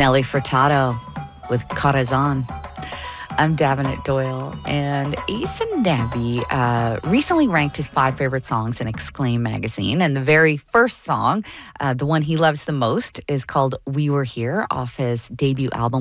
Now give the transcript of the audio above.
Nelly Furtado with Corazon. I'm Davenant Doyle, and Ace and Nabby recently ranked his 5 favorite songs in Exclaim magazine. And the very first song, the one he loves the most, is called We Were Here off his debut album,